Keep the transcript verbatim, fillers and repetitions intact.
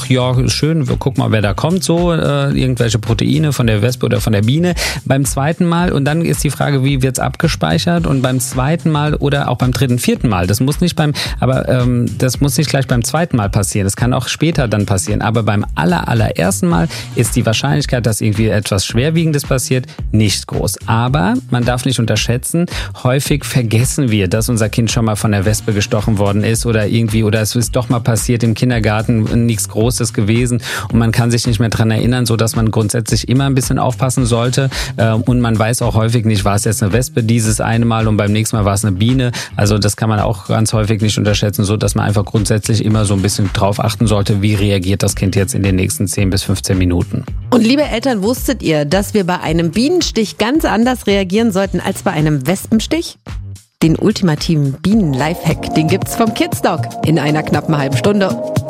ach ja, schön, guck mal, wer da kommt, so, äh, irgendwelche Proteine von der Wespe oder von der Biene. Beim zweiten Mal, und dann ist die Frage, wie wird's abgespeichert? Und beim zweiten Mal oder auch beim dritten, vierten Mal, das muss nicht beim, aber ähm, das muss nicht gleich beim zweiten Mal passieren. Das kann auch später dann passieren. Aber beim aller, allerersten Mal ist die Wahrscheinlichkeit, dass irgendwie etwas Schwerwiegendes passiert, nicht groß. Aber man darf nicht unterschätzen, häufig vergessen wir, dass unser Kind schon mal von der Wespe gestochen worden ist oder irgendwie, oder es ist doch mal passiert im Kindergarten, nichts Großes gewesen und man kann sich nicht mehr dran erinnern, so dass man grundsätzlich immer ein bisschen aufpassen sollte. Und man weiß auch häufig nicht, war es jetzt eine Wespe dieses eine Mal und beim nächsten Mal war es eine Biene. Also das kann man auch ganz häufig nicht unterschätzen, so dass man einfach grundsätzlich immer so ein bisschen drauf achten sollte, wie reagiert das Kind jetzt in den nächsten zehn bis fünfzehn Minuten. Und liebe Eltern, wusstet ihr, dass wir bei einem Bienenstich ganz anders reagieren sollten als bei einem Wespenstich? Den ultimativen Bienen-Lifehack, den gibt's vom Kids Dog in einer knappen halben Stunde.